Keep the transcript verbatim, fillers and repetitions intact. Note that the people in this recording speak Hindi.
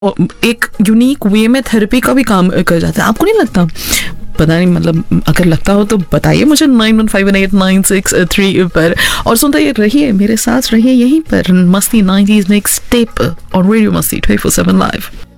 और एक यूनिक वे में थेरेपी का भी काम कर जाता है, आपको नहीं लगता? पता नहीं, मतलब अगर लगता हो तो बताइए मुझे nine one five one eight nine six three पर। और सुनते रहिए, मेरे साथ रहिए यहीं पर मस्ती नाइंटीज़ मिक्स टेप और रेडियो मस्ती ट्वेंटी फोर सेवन लाइव।